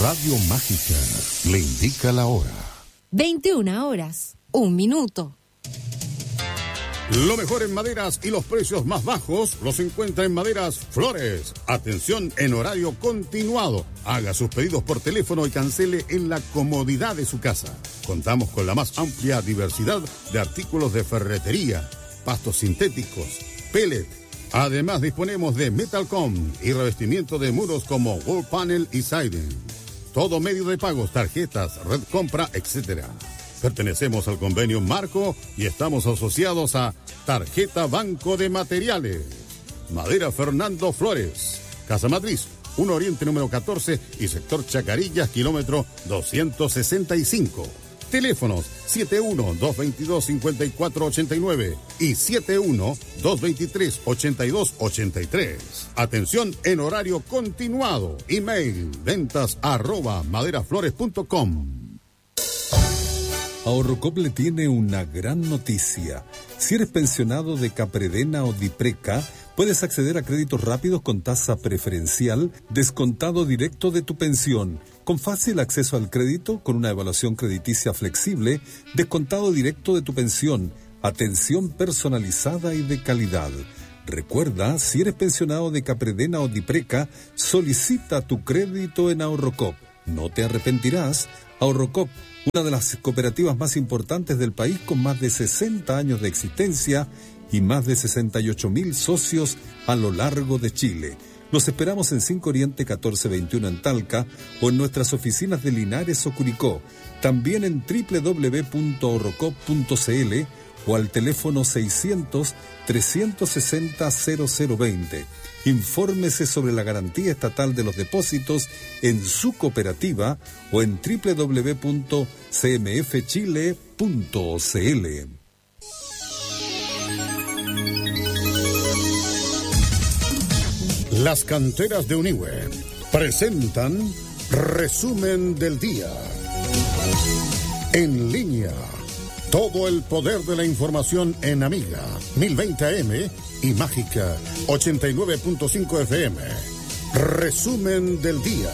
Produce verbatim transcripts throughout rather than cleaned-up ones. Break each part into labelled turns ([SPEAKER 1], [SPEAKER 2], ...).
[SPEAKER 1] Radio Mágica le indica la hora.
[SPEAKER 2] veintiuna horas, un minuto.
[SPEAKER 3] Lo mejor en maderas y los precios más bajos los encuentra en Maderas Flores. Atención en horario continuado. Haga sus pedidos por teléfono y cancele en la comodidad de su casa. Contamos con la más amplia diversidad de artículos de ferretería, pastos sintéticos, pellet. Además disponemos de Metalcom y revestimiento de muros como wall panel y siding. Todo medio de pagos, tarjetas, red compra, etcétera. Pertenecemos al convenio Marco y estamos asociados a Tarjeta Banco de Materiales. Madera Fernando Flores, Casa Matriz, uno Oriente número catorce y sector Chacarillas, kilómetro doscientos sesenta y cinco. Teléfonos siete uno, dos veintidós, cincuenta y cuatro ochenta y nueve y siete uno, dos veintitrés, ochenta y dos ochenta y tres. Atención en horario continuado. Email ventas arroba maderaflores punto com.
[SPEAKER 4] Ahorrocop le tiene una gran noticia. Si eres pensionado de Capredena o Dipreca, puedes acceder a créditos rápidos con tasa preferencial, descontado directo de tu pensión, con fácil acceso al crédito, con una evaluación crediticia flexible, descontado directo de tu pensión, atención personalizada y de calidad. Recuerda, si eres pensionado de Capredena o Dipreca, solicita tu crédito en Ahorrocop. No te arrepentirás. Ahorrocop, una de las cooperativas más importantes del país con más de sesenta años de existencia y más de sesenta y ocho mil socios a lo largo de Chile. Los esperamos en cinco Oriente catorce veintiuno en Talca o en nuestras oficinas de Linares o Curicó. También en doble u doble u doble u punto ahorrocop punto c l o al teléfono seiscientos, trescientos sesenta, cero cero veinte. Infórmese sobre la garantía estatal de los depósitos en su cooperativa o en doble u doble u doble u punto c m f chile punto c l.
[SPEAKER 3] Las canteras de Uniwe presentan Resumen del Día. En línea, todo el poder de la información en Amiga mil veinte A M y Mágica ochenta y nueve punto cinco F M. Resumen del Día.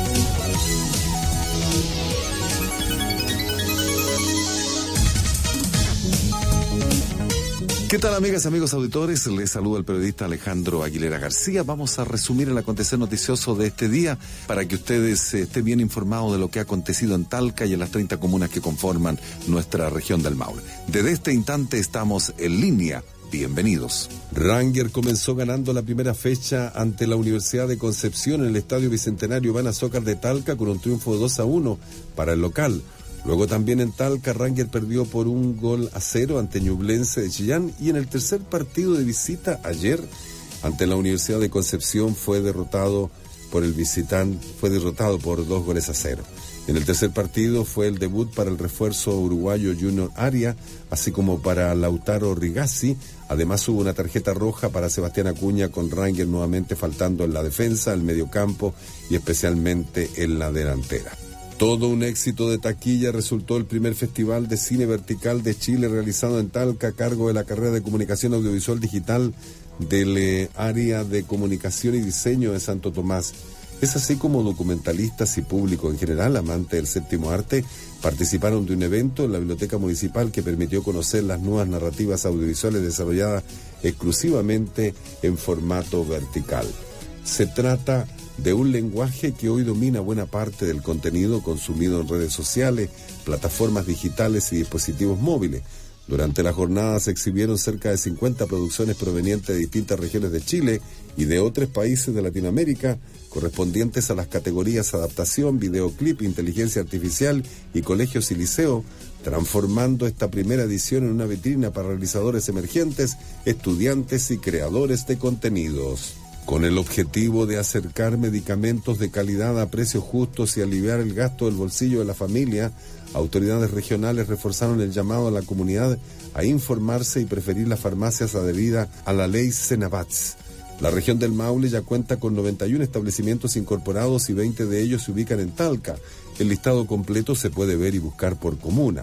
[SPEAKER 5] ¿Qué tal, amigas, amigos auditores? Les saluda el periodista Alejandro Aguilera García. Vamos a resumir el acontecer noticioso de este día para que ustedes eh, estén bien informados de lo que ha acontecido en Talca y en las treinta comunas que conforman nuestra región del Maule. Desde este instante estamos en línea. Bienvenidos.
[SPEAKER 4] Ranger comenzó ganando la primera fecha ante la Universidad de Concepción en el Estadio Bicentenario Iván Azócar de Talca con un triunfo de dos a uno para el local. Luego también en Talca, Ranger perdió por un gol a cero ante Ñublense de Chillán y en el tercer partido de visita ayer ante la Universidad de Concepción fue derrotado por el visitante, fue derrotado por dos goles a cero. En el tercer partido fue el debut para el refuerzo uruguayo Junior Aria, así como para Lautaro Rigazzi. Además hubo una tarjeta roja para Sebastián Acuña con Ranger nuevamente faltando en la defensa, el mediocampo y especialmente en la delantera. Todo un éxito de taquilla resultó el primer Festival de Cine Vertical de Chile realizado en Talca a cargo de la carrera de Comunicación Audiovisual Digital del eh, área de Comunicación y Diseño de Santo Tomás. Es así como documentalistas y público en general, amante del séptimo arte, participaron de un evento en la Biblioteca Municipal que permitió conocer las nuevas narrativas audiovisuales desarrolladas exclusivamente en formato vertical. Se trata de un lenguaje que hoy domina buena parte del contenido consumido en redes sociales, plataformas digitales y dispositivos móviles. Durante la jornada se exhibieron cerca de cincuenta producciones provenientes de distintas regiones de Chile y de otros países de Latinoamérica, correspondientes a las categorías adaptación, videoclip, inteligencia artificial y colegios y liceos, transformando esta primera edición en una vitrina para realizadores emergentes, estudiantes y creadores de contenidos. Con el objetivo de acercar medicamentos de calidad a precios justos y aliviar el gasto del bolsillo de la familia, autoridades regionales reforzaron el llamado a la comunidad a informarse y preferir las farmacias adheridas a la ley Senabats. La región del Maule ya cuenta con noventa y uno establecimientos incorporados y veinte de ellos se ubican en Talca. El listado completo se puede ver y buscar por comuna.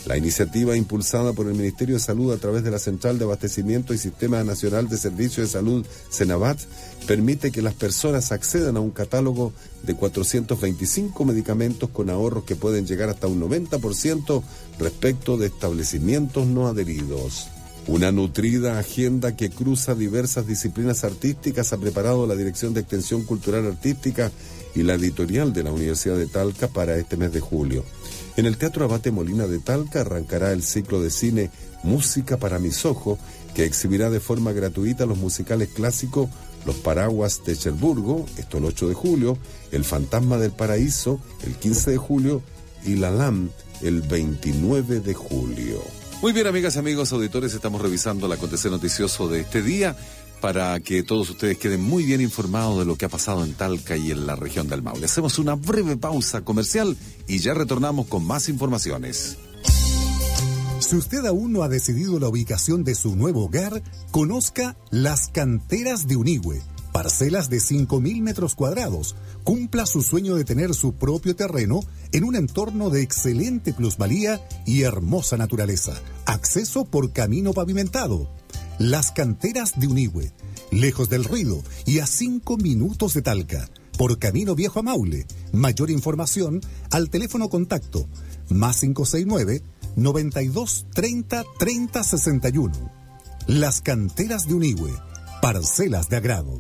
[SPEAKER 4] La iniciativa, impulsada por el Ministerio de Salud a través de la Central de Abastecimiento y Sistema Nacional de Servicios de Salud, Senabat, permite que las personas accedan a un catálogo de cuatrocientos veinticinco medicamentos con ahorros que pueden llegar hasta un noventa por ciento respecto de establecimientos no adheridos. Una nutrida agenda que cruza diversas disciplinas artísticas ha preparado la Dirección de Extensión Cultural Artística y la editorial de la Universidad de Talca para este mes de julio. En el Teatro Abate Molina de Talca arrancará el ciclo de cine Música para mis ojos, que exhibirá de forma gratuita los musicales clásicos Los Paraguas de Cherburgo, esto el ocho de julio, El Fantasma del Paraíso, el quince de julio, y La Lam, el veintinueve de julio.
[SPEAKER 5] Muy bien, amigas y amigos auditores, estamos revisando el acontecer noticioso de este día para que todos ustedes queden muy bien informados de lo que ha pasado en Talca y en la región del Maule. Hacemos una breve pausa comercial y ya retornamos con más informaciones.
[SPEAKER 6] Si usted aún no ha decidido la ubicación de su nuevo hogar, conozca Las Canteras de Unigüe. Parcelas de cinco mil metros cuadrados. Cumpla su sueño de tener su propio terreno en un entorno de excelente plusvalía y hermosa naturaleza. Acceso por camino pavimentado. Las Canteras de Unigüe. Lejos del ruido y a cinco minutos de Talca. Por camino viejo a Maule. Mayor información al teléfono contacto más cinco seis nueve, noventa y dos, treinta, treinta, sesenta y uno. Las Canteras de Unigüe. Parcelas de agrado.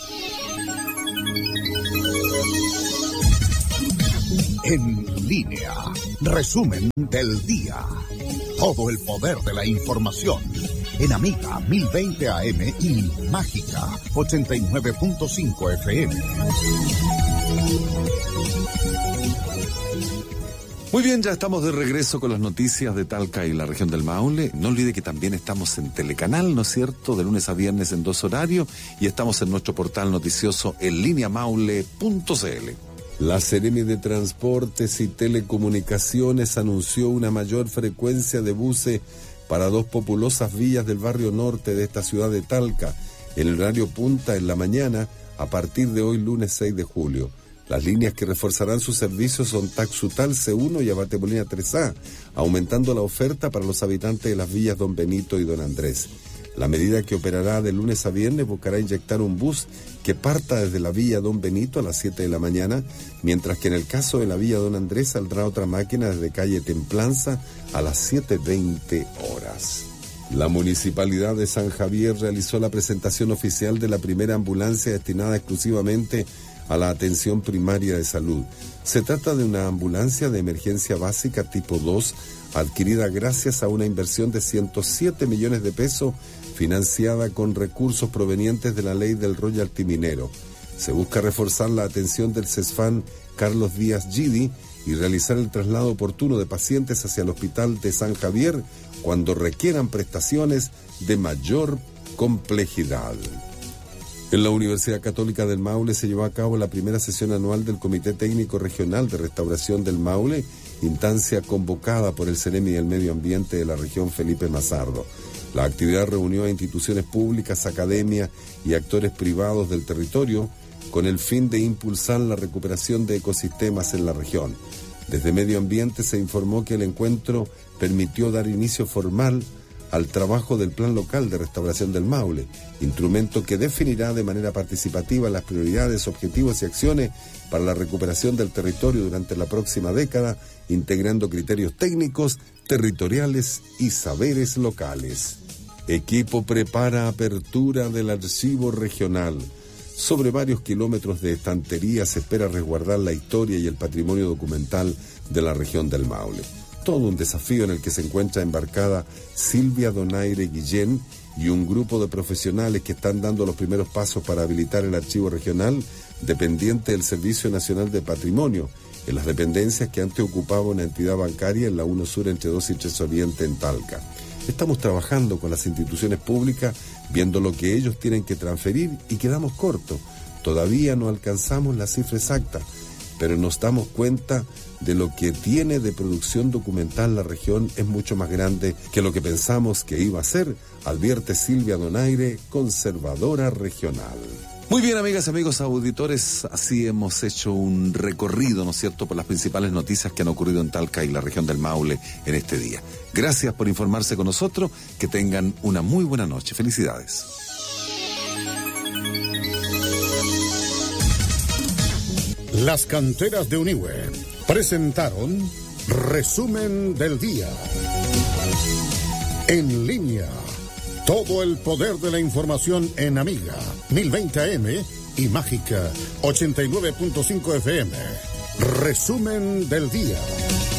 [SPEAKER 1] En línea, resumen del día. Todo el poder de la información. En Amiga mil veinte A M y Mágica ochenta y nueve punto cinco F M.
[SPEAKER 5] Muy bien, ya estamos de regreso con las noticias de Talca y la región del Maule. No olvide que también estamos en Telecanal, ¿no es cierto?, de lunes a viernes en dos horarios, y estamos en nuestro portal noticioso en línea maule punto c l.
[SPEAKER 4] La Seremi de Transportes y Telecomunicaciones anunció una mayor frecuencia de buses para dos populosas vías del barrio norte de esta ciudad de Talca, en el horario punta en la mañana, a partir de hoy lunes seis de julio. Las líneas que reforzarán sus servicios son Taxutal C uno y Abate Molina tres A, aumentando la oferta para los habitantes de las villas Don Benito y Don Andrés. La medida, que operará de lunes a viernes, buscará inyectar un bus que parta desde la villa Don Benito a las siete de la mañana, mientras que en el caso de la villa Don Andrés saldrá otra máquina desde calle Templanza a las siete veinte horas. La Municipalidad de San Javier realizó la presentación oficial de la primera ambulancia destinada exclusivamente a la atención primaria de salud. Se trata de una ambulancia de emergencia básica tipo dos, adquirida gracias a una inversión de ciento siete millones de pesos, financiada con recursos provenientes de la ley del royalty minero. Se busca reforzar la atención del CESFAN Carlos Díaz Gidi y realizar el traslado oportuno de pacientes hacia el Hospital de San Javier cuando requieran prestaciones de mayor complejidad. En la Universidad Católica del Maule se llevó a cabo la primera sesión anual del Comité Técnico Regional de Restauración del Maule, instancia convocada por el Seremi del Medio Ambiente de la región Felipe Mazardo. La actividad reunió a instituciones públicas, academias y actores privados del territorio con el fin de impulsar la recuperación de ecosistemas en la región. Desde Medio Ambiente se informó que el encuentro permitió dar inicio formal al trabajo del Plan Local de Restauración del Maule, instrumento que definirá de manera participativa las prioridades, objetivos y acciones para la recuperación del territorio durante la próxima década, integrando criterios técnicos, territoriales y saberes locales. Equipo prepara apertura del archivo regional. Sobre varios kilómetros de estantería se espera resguardar la historia y el patrimonio documental de la región del Maule. Todo un desafío en el que se encuentra embarcada Silvia Donaire Guillén y un grupo de profesionales que están dando los primeros pasos para habilitar el archivo regional dependiente del Servicio Nacional de Patrimonio, en las dependencias que antes ocupaba una entidad bancaria en la uno Sur entre dos y tres Oriente en Talca. Estamos trabajando con las instituciones públicas, viendo lo que ellos tienen que transferir y quedamos cortos. Todavía no alcanzamos la cifra exacta, pero nos damos cuenta de lo que tiene de producción documental la región es mucho más grande que lo que pensamos que iba a ser, advierte Silvia Donaire, conservadora regional.
[SPEAKER 5] Muy bien, amigas y amigos auditores, así hemos hecho un recorrido, ¿no es cierto?, por las principales noticias que han ocurrido en Talca y la región del Maule en este día. Gracias por informarse con nosotros, que tengan una muy buena noche. Felicidades.
[SPEAKER 3] Las canteras de Unihue presentaron Resumen del Día. En línea. Todo el poder de la información en Amiga mil veinte A M y Mágica ochenta y nueve punto cinco F M. Resumen del día.